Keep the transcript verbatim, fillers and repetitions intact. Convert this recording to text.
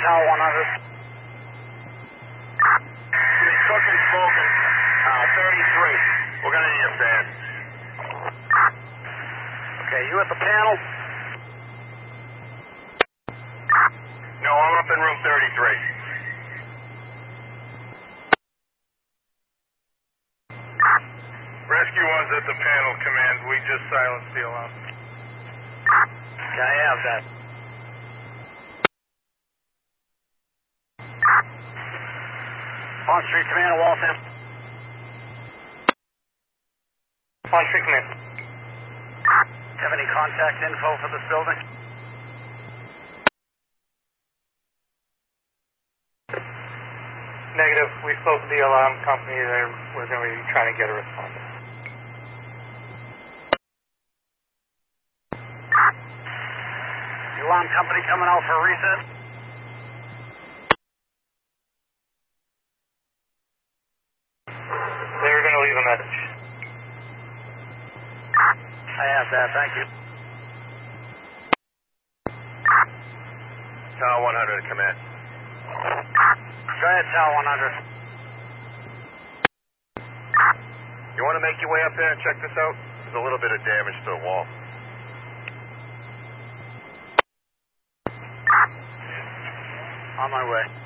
Tower one hundred. It's cooking, smoking. Uh, thirty-three. We're gonna need a fan. Okay, you at the panel? No, I'm up in room thirty-three. Rescue one's at the panel, command. We just silenced the alarm. Can I have that? Pond Street Commander, Waltham. Pond Street Command. Have any contact info for this building? Negative. We spoke to the alarm company. They're, we're going to be trying to get a response. The alarm company coming out for a reset? They're going to leave a message. I have that, thank you. Tower one hundred, command. Go ahead, Tower one hundred. You want to make your way up there and check this out? There's a little bit of damage to the wall. On my way.